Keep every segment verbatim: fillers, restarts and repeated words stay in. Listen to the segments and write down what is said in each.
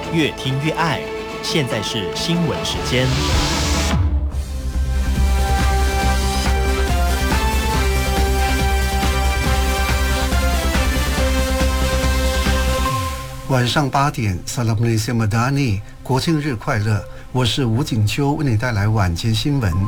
越听越爱。现在是新闻时间。 晚上八点 Salam Malaysia Madani 国庆日快乐，我是吴景秋，为你带来晚间新闻。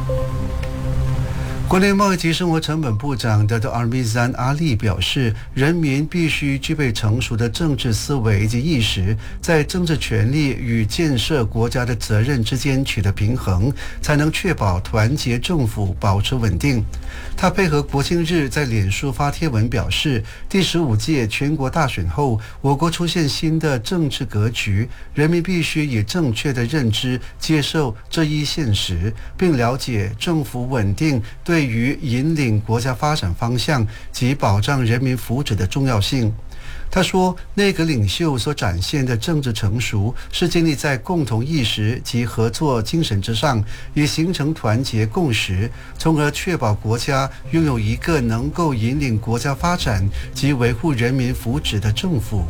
国内贸易及生活成本部长的 Armizan Ali 表示，人民必须具备成熟的政治思维及意识，在政治权利与建设国家的责任之间取得平衡，才能确保团结政府保持稳定。他配合国庆日在脸书发帖文表示，第十五届全国大选后，我国出现新的政治格局，人民必须以正确的认知接受这一现实，并了解政府稳定对对于引领国家发展方向及保障人民福祉的重要性。他说，内阁领袖所展现的政治成熟是建立在共同意识及合作精神之上，以形成团结共识，从而确保国家拥有一个能够引领国家发展及维护人民福祉的政府。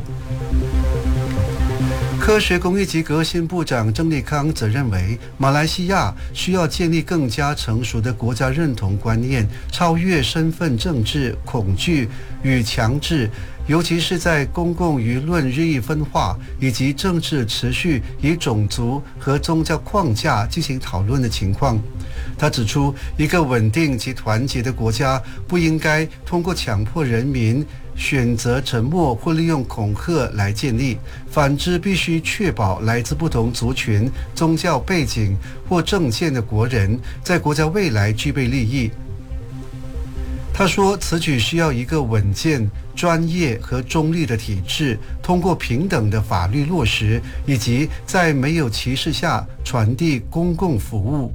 科学工艺及革新部长郑立康则认为，马来西亚需要建立更加成熟的国家认同观念，超越身份政治、恐惧与强制，尤其是在公共舆论日益分化以及政治持续以种族和宗教框架进行讨论的情况。他指出，一个稳定及团结的国家不应该通过强迫人民选择沉默或利用恐吓来建立，反之必须确保来自不同族群、宗教背景或政见的国人在国家未来具备利益。他说，此举需要一个稳健、专业和中立的体制，通过平等的法律落实，以及在没有歧视下传递公共服务。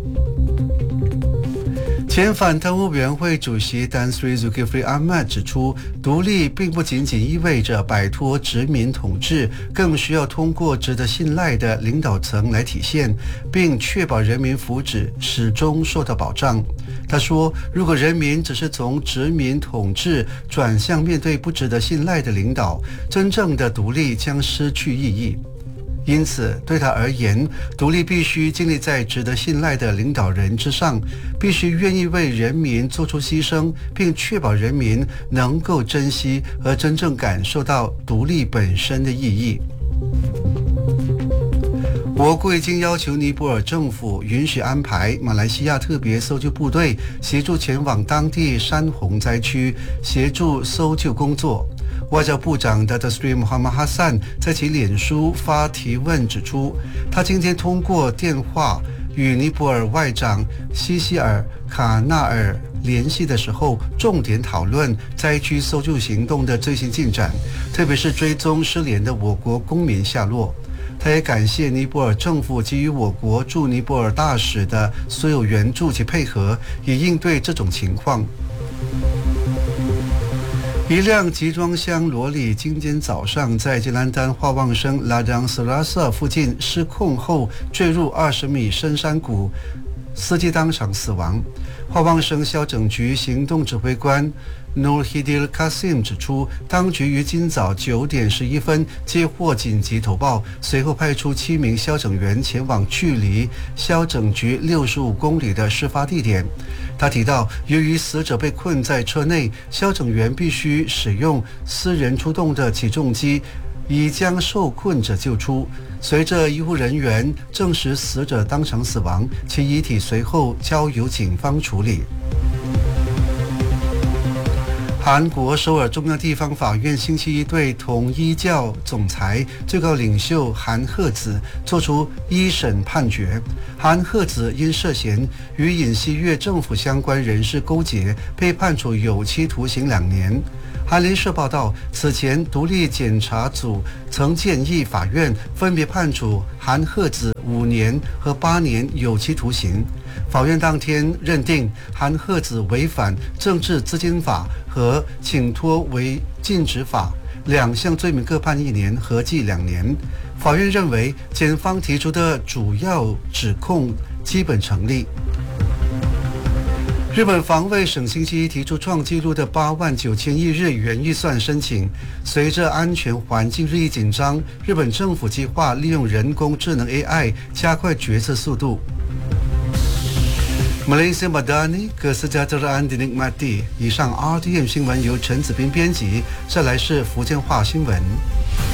前反贪污委员会主席 Tan Sri Zulkifli Ahmad 指出，独立并不仅仅意味着摆脱殖民统治，更需要通过值得信赖的领导层来体现，并确保人民福祉始终受到保障。他说，如果人民只是从殖民统治转向面对不值得信赖的领导，真正的独立将失去意义。因此，对他而言，独立必须建立在值得信赖的领导人之上，必须愿意为人民做出牺牲，并确保人民能够珍惜和真正感受到独立本身的意义。我国已经要求尼泊尔政府允许安排马来西亚特别搜救部队协助前往当地山洪灾区协助搜救工作。外交部长 Datuk Seri Muhammad Hassan 在其脸书发提问指出，他今天通过电话与尼泊尔外长西西尔卡纳尔联系的时候，重点讨论灾区搜救行动的最新进展，特别是追踪失联的我国公民下落。他也感谢尼泊尔政府给予我国驻尼泊尔大使的所有援助及配合，以应对这种情况。一辆集装箱罗里今天早上在吉兰丹化旺生拉当斯拉瑟附近失控后坠入二十米深山谷，司机当场死亡。化旺生消整局行动指挥官 Nur Hidil Kasim 指出，当局于今早九点十一分接获紧急投报，随后派出七名消整员前往距离消整局六十五公里的事发地点。他提到，由于死者被困在车内，消整员必须使用私人出动的起重机，以将受困者救出。随着医护人员证实死者当场死亡，其遗体随后交由警方处理。韩国首尔中央地方法院星期一对统一教总裁、最高领袖韩赫子作出一审判决。韩赫子因涉嫌与尹锡悦政府相关人士勾结，被判处有期徒刑两年。韩联社报道，此前独立检察组曾建议法院分别判处韩赫子五年和八年有期徒刑。法院当天认定韩赫子违反政治资金法和请托为禁止法两项罪名各判一年，合计两年。法院认为检方提出的主要指控基本成立。 日本防卫省星期一提出创纪录的八万九千亿日元预算申请。随着安全环境日益紧张，日本政府计划利用人工智能 A I 加快决策速度。Malaysia Madani Kesejahteraan dinikmati。以上 R T M 新闻由陈子斌编辑，再来是福建话新闻。